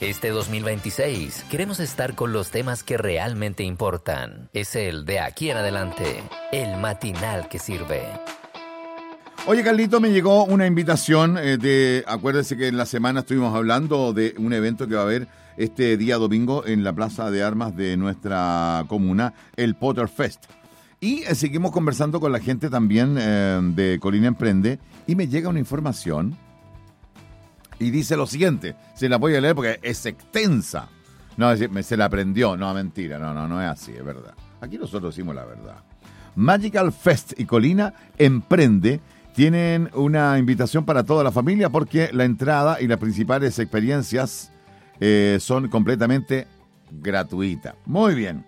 Este 2026 queremos estar con los temas que realmente importan. Es el de aquí en adelante, el matinal que sirve. Oye, Carlito, me llegó una invitación acuérdese que en la semana estuvimos hablando de un evento que va a haber este día domingo en la Plaza de Armas de nuestra comuna, el Potter Fest. Y seguimos conversando con la gente también de Colina Emprende y me llega una información y dice lo siguiente, se la voy a leer porque es extensa. No, se la aprendió, no, mentira, no es así, es verdad. Aquí nosotros decimos la verdad. Magical Fest y Colina Emprende tienen una invitación para toda la familia porque la entrada y las principales experiencias son completamente gratuitas. Muy bien.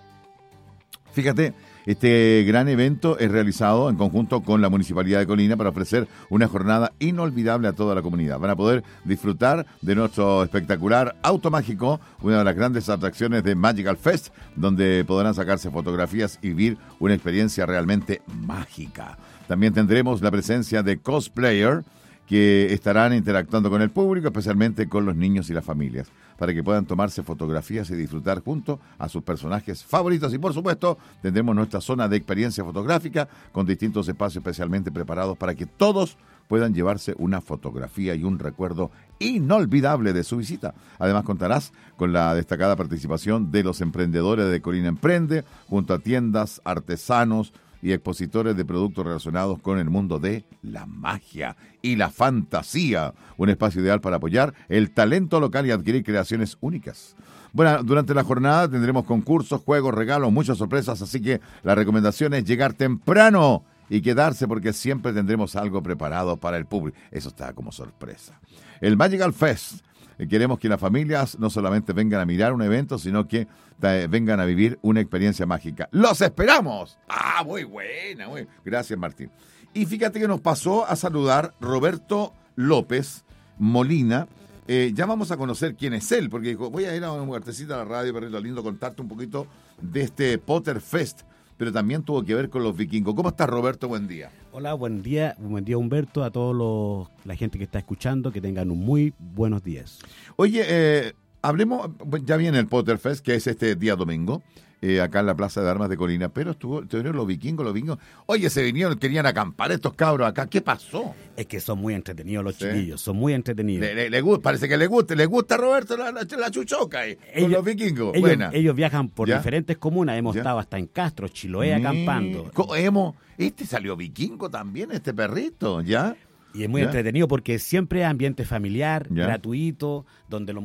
Fíjate, este gran evento es realizado en conjunto con la Municipalidad de Colina para ofrecer una jornada inolvidable a toda la comunidad. Van a poder disfrutar de nuestro espectacular auto mágico, una de las grandes atracciones de Magical Fest, donde podrán sacarse fotografías y vivir una experiencia realmente mágica. También tendremos la presencia de cosplayer que estarán interactuando con el público, especialmente con los niños y las familias, para que puedan tomarse fotografías y disfrutar junto a sus personajes favoritos. Y por supuesto, tendremos nuestra zona de experiencia fotográfica con distintos espacios especialmente preparados para que todos puedan llevarse una fotografía y un recuerdo inolvidable de su visita. Además, contarás con la destacada participación de los emprendedores de Colina Emprende, junto a tiendas, artesanos y expositores de productos relacionados con el mundo de la magia y la fantasía. Un espacio ideal para apoyar el talento local y adquirir creaciones únicas. Bueno, durante la jornada tendremos concursos, juegos, regalos, muchas sorpresas, así que la recomendación es llegar temprano y quedarse porque siempre tendremos algo preparado para el público. Eso está como sorpresa. El Magical Fest. Queremos que las familias no solamente vengan a mirar un evento, sino que vengan a vivir una experiencia mágica. ¡Los esperamos! ¡Ah, muy buena! Gracias, Martín. Y fíjate que nos pasó a saludar Roberto López Molina. Ya vamos a conocer quién es él, porque dijo, voy a ir a una muertecita a la radio, perrito lindo, contarte un poquito de este Potter Fest, pero también tuvo que ver con los vikingos. ¿Cómo estás, Roberto? Buen día. Hola, buen día Humberto, a todos la gente que está escuchando, que tengan un muy buenos días. Oye, hablemos, ya viene el Potter Fest, que es este día domingo, acá en la Plaza de Armas de Colina, pero estuvieron los vikingos. Oye, se vinieron, querían acampar estos cabros acá, ¿qué pasó? Es que son muy entretenidos los chiquillos, son muy entretenidos. Parece que le gusta a Roberto la chuchoca con los vikingos. Ellos viajan por diferentes comunas, hemos estado hasta en Castro, Chiloé acampando. Este salió vikingo también, este perrito, ¿ya? Y es muy entretenido porque siempre es ambiente familiar, gratuito, donde los